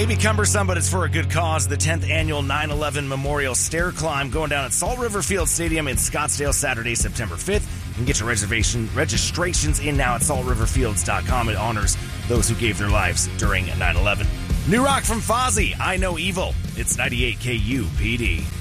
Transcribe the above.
Maybe cumbersome, but it's for a good cause. The 10th annual 9/11 Memorial Stair Climb going down at Salt River Field Stadium in Scottsdale Saturday, September 5th. You can get your registrations in now at saltriverfields.com. It honors those who gave their lives during 9/11. New rock from Fozzy, I Know Evil. It's 98 KUPD.